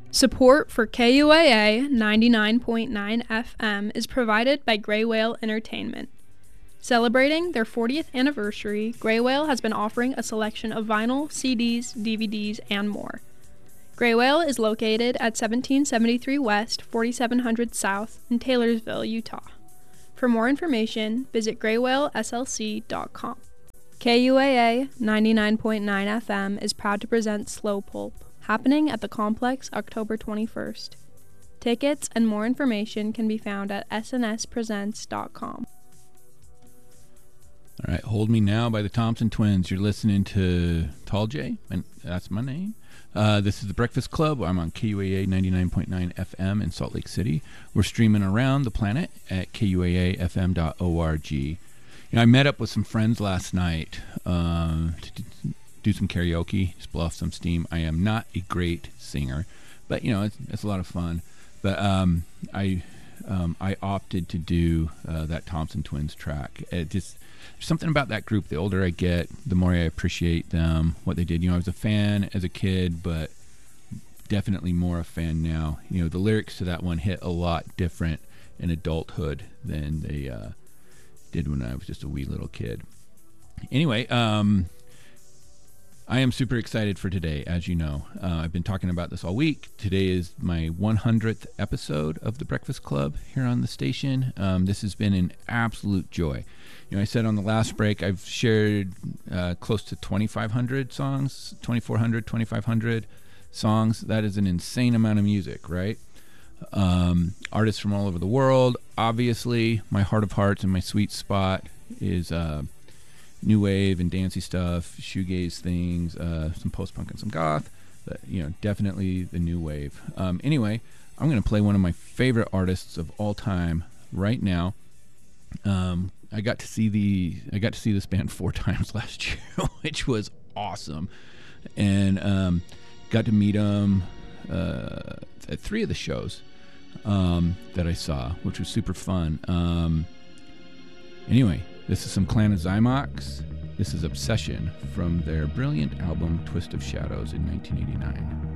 Support for KUAA 99.9 FM is provided by Gray Whale Entertainment. Celebrating their 40th anniversary, Gray Whale has been offering a selection of vinyl, CDs, DVDs, and more. Gray Whale is located at 1773 West, 4700 South in Taylorsville, Utah. For more information, visit graywhaleslc.com. KUAA 99.9 FM is proud to present Slow Pulp, happening at the Complex October 21st. Tickets and more information can be found at snspresents.com. All right, Hold Me Now by the Thompson Twins. You're listening to Tall J, and that's my name. This is The Breakfast Club. I'm on KUAA 99.9 FM in Salt Lake City. We're streaming around the planet at kuaafm.org. You know, I met up with some friends last night to do some karaoke, just blow off some steam. I am not a great singer, but, you know, it's a lot of fun. But I opted to do that Thompson Twins track. There's something about that group. The older I get, the more I appreciate them, what they did. You know, I was a fan as a kid, but definitely more a fan now. You know, the lyrics to that one hit a lot different in adulthood than they did when I was just a wee little kid. Anyway, I am super excited for today, as you know. I've been talking about this all week. Today is my 100th episode of The Breakfast Club here on the station. This has been an absolute joy. You know, I said on the last break, I've shared close to 2,500 songs, 2,400, 2,500 songs. That is an insane amount of music, right? Artists from all over the world. Obviously, my heart of hearts and my sweet spot is new wave and dancey stuff, shoegaze things, some post-punk and some goth, but, you know, definitely the new wave. Anyway, I'm going to play one of my favorite artists of all time right now. I got to see this band 4 times last year, which was awesome, and got to meet them at 3 of the shows that I saw, which was super fun. Anyway, this is some Clan of Zymox. This is Obsession from their brilliant album Twist of Shadows in 1989.